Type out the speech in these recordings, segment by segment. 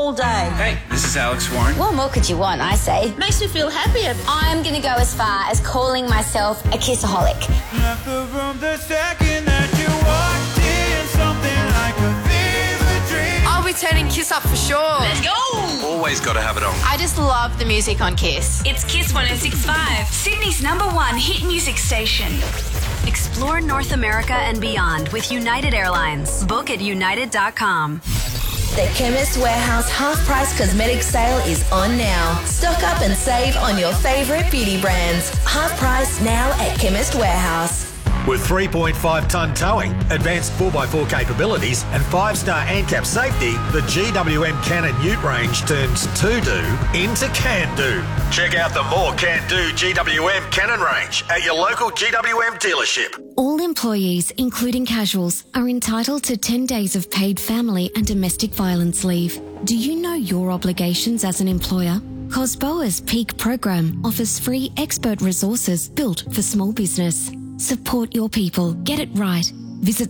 all day. Hey, this is Alex Warren. What more could you want, I say? Makes me feel happier. I'm going to go as far as calling myself a kissaholic. Left the room the second that you walked in, something like a fever dream. I'll be turning Kiss up for sure. Let's go! Always got to have it on. I just love the music on Kiss. It's Kiss 106.5, Sydney's #1 hit music station. Explore North America and beyond with United Airlines. Book at united.com. The Chemist Warehouse half-price cosmetic sale is on now. Stock up and save on your favourite beauty brands. Half price now at Chemist Warehouse. With 3.5-tonne towing, advanced 4x4 capabilities and 5-star ANCAP safety, the GWM Cannon Ute range turns to-do into can-do. Check out the more can-do GWM Cannon range at your local GWM dealership. All employees, including casuals, are entitled to 10 days of paid family and domestic violence leave. Do you know your obligations as an employer? COSBOA's Peak program offers free expert resources built for small business. Support your people. Get it right. Visit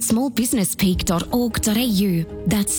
smallbusinesspeak.org.au. That's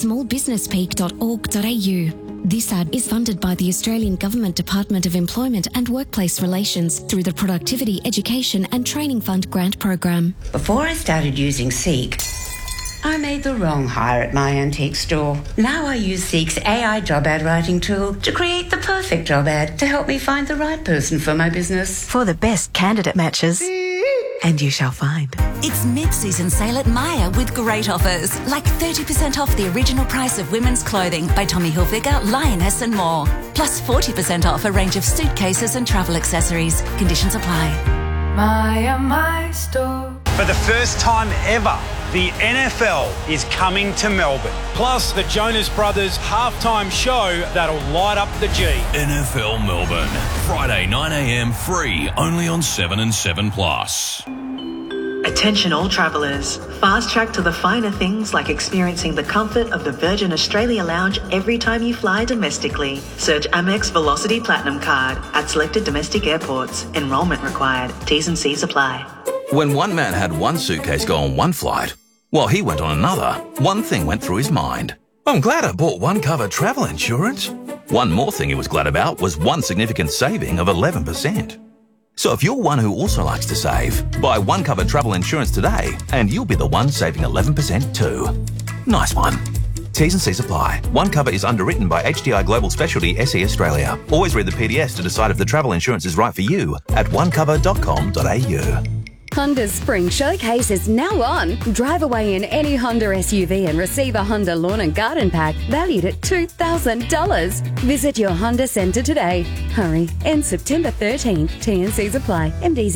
smallbusinesspeak.org.au. This ad is funded by the Australian Government Department of Employment and Workplace Relations through the Productivity, Education and Training Fund grant program. Before I started using Seek, I made the wrong hire at my antique store. Now I use Seek's AI job ad writing tool to create the perfect job ad to help me find the right person for my business. For the best candidate matches. And you shall find. It's mid-season sale at Myer with great offers, like 30% off the original price of women's clothing by Tommy Hilfiger, Lioness and more. Plus 40% off a range of suitcases and travel accessories. Conditions apply. Myer, my store. For the first time ever, the NFL is coming to Melbourne. Plus, the Jonas Brothers halftime show that'll light up the G. NFL Melbourne, Friday 9 a.m. free, only on 7 and 7 Plus. Attention all travellers. Fast track to the finer things like experiencing the comfort of the Virgin Australia Lounge every time you fly domestically. Search Amex Velocity Platinum Card at selected domestic airports. Enrolment required. T's and C's apply. When one man had one suitcase go on one flight, while he went on another, one thing went through his mind. I'm glad I bought one cover travel insurance. One more thing he was glad about was one significant saving of 11%. So if you're one who also likes to save, buy one cover travel insurance today and you'll be the one saving 11% too. Nice one. T's and C's apply. One cover is underwritten by HDI Global Specialty SE Australia. Always read the PDS to decide if the travel insurance is right for you at onecover.com.au. Honda's Spring Showcase is now on. Drive away in any Honda SUV and receive a Honda Lawn and Garden Pack valued at $2,000. Visit your Honda Centre today. Hurry. Ends September 13th. T&Cs apply. MD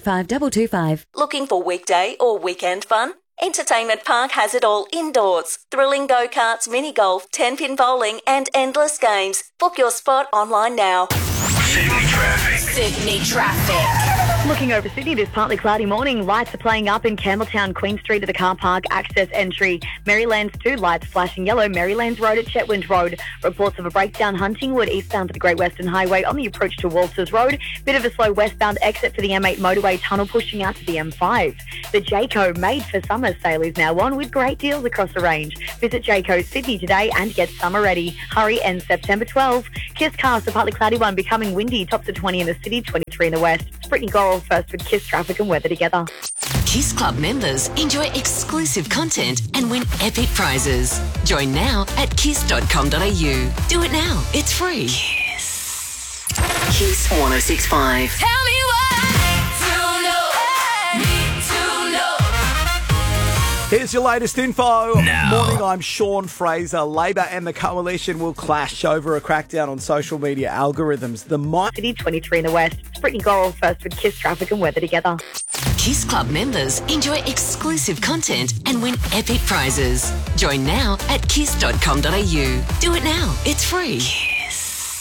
085225. Looking for weekday or weekend fun? Entertainment Park has it all indoors. Thrilling go-karts, mini golf, 10-pin bowling and endless games. Book your spot online now. Sydney traffic. Sydney traffic. Looking over Sydney, this partly cloudy morning. Lights are playing up in Campbelltown, Queen Street at the car park access entry. Maryland's 2 lights flashing yellow. Maryland's Road at Chetwynd Road. Reports of a breakdown Huntingwood eastbound to the Great Western Highway on the approach to Walters Road. Bit of a slow westbound exit for the M8 motorway tunnel pushing out to the M5. The Jayco Made for Summer sale is now on with great deals across the range. Visit Jayco Sydney today and get summer ready. Hurry, ends September 12. Kiss cast, a partly cloudy one, becoming windy. Tops at 20 in the city, 23 in the west. It's Brittany Gorrell first with Kiss traffic and weather together. Kiss Club members enjoy exclusive content and win epic prizes. Join now at kiss.com.au. Do it now. It's free. Kiss. Kiss 106.5. Tell me what need to know. Here's your latest info. Now. Morning, I'm Sean Fraser. Labor and the Coalition will clash over a crackdown on social media algorithms. The City, 23 in the west. It's Brittany Gorrell first with Kiss traffic and weather together. Kiss Club members enjoy exclusive content and win epic prizes. Join now at kiss.com.au. Do it now. It's free.